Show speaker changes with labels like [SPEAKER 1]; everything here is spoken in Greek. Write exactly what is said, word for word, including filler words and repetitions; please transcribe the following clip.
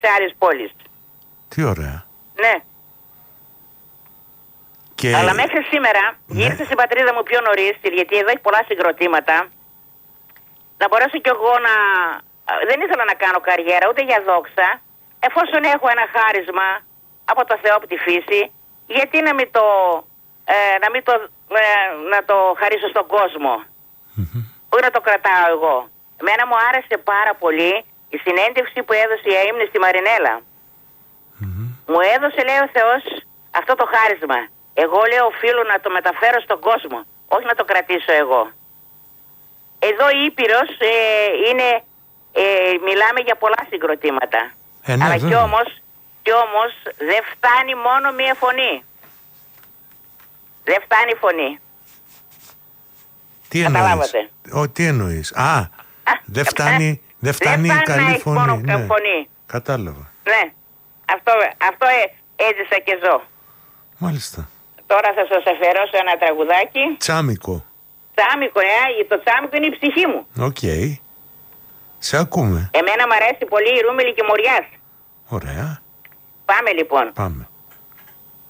[SPEAKER 1] σε άλλες πόλεις.
[SPEAKER 2] Τι ωραία.
[SPEAKER 1] Ναι.
[SPEAKER 2] Και...
[SPEAKER 1] Αλλά μέχρι σήμερα
[SPEAKER 2] ναι.
[SPEAKER 1] Γύρισα στην πατρίδα μου πιο νωρίς, γιατί εδώ έχει πολλά συγκροτήματα. Να μπορέσω κι εγώ να... Δεν ήθελα να κάνω καριέρα ούτε για δόξα. Εφόσον έχω ένα χάρισμα από το Θεό από τη φύση, γιατί να μην το, ε, να μην το, ε, να το χαρίσω στον κόσμο. Mm-hmm. Όχι να το κρατάω εγώ. Εμένα μου άρεσε πάρα πολύ η συνέντευξη που έδωσε η Αείμνη στη Μαρινέλα. Mm-hmm. Μου έδωσε, λέει ο Θεός, αυτό το χάρισμα. Εγώ, λέω, οφείλω να το μεταφέρω στον κόσμο, όχι να το κρατήσω εγώ. Εδώ η Ήπειρος ε, είναι, ε, μιλάμε για πολλά συγκροτήματα. Ε, ναι, αλλά κι όμως, κι όμως δεν φτάνει μόνο μία φωνή. Δεν φτάνει η φωνή.
[SPEAKER 2] Τι εννοείς? Ο, τι εννοείς? Α, Α δεν φτάνει, δεν φτάνει η καλή φωνή. Μόνο
[SPEAKER 1] ναι. φωνή.
[SPEAKER 2] Κατάλαβα.
[SPEAKER 1] Ναι, αυτό, αυτό ε, έζησα και ζω.
[SPEAKER 2] Μάλιστα.
[SPEAKER 1] Τώρα θα σας αφιερώσω ένα τραγουδάκι.
[SPEAKER 2] Τσάμικο.
[SPEAKER 1] Τσάμικο, ε, το τσάμικο είναι η ψυχή μου.
[SPEAKER 2] Οκ. Okay. Σε ακούμε.
[SPEAKER 1] Εμένα μου αρέσει πολύ η Ρούμελη και Μοριάς.
[SPEAKER 2] Ωραία.
[SPEAKER 1] Πάμε λοιπόν.
[SPEAKER 2] Πάμε.